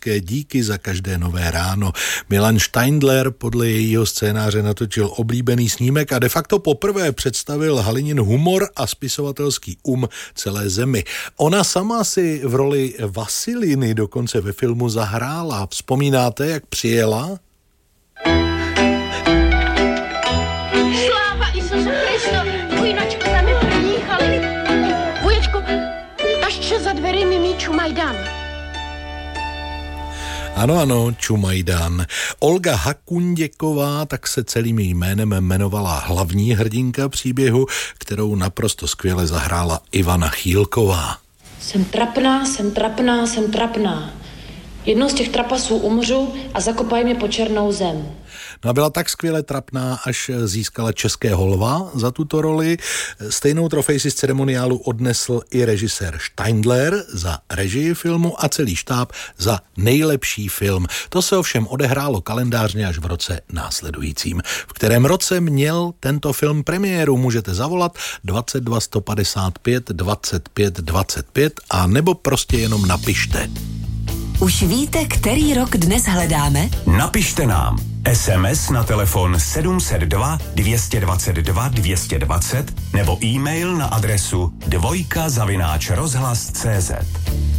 obrovské díky za každé nové ráno. Milan Steindler podle jejího scénáře natočil oblíbený snímek a de facto poprvé představil Halinin humor a spisovatelský celé zemi. Ona sama si v roli Vasiliny dokonce ve filmu zahrála. Vzpomínáte, jak přijela? Sláva Isusu Kristo, vujnočko za mi prijíchali. Vuječko, ještě za dverimi mý Čumajdan. Ano, Čumajdan. Olga Hakunděková, tak se celým jménem jmenovala hlavní hrdinka příběhu, kterou naprosto skvěle zahrála Ivana Chýlková. Jsem trapná. Jednou z těch trapasů umřu a zakopají mě po černou zem. No a byla tak skvěle trapná, až získala Českého lva za tuto roli. Stejnou trofej si z ceremoniálu odnesl i režisér Steindler za režii filmu a celý štáb za nejlepší film. To se ovšem odehrálo kalendářně až v roce následujícím. V kterém roce měl tento film premiéru, můžete zavolat 22 155 25 25 a nebo prostě jenom napište. Už víte, který rok dnes hledáme? Napište nám SMS na telefon 702 222 220 nebo e-mail na adresu dvojka@rozhlas.cz.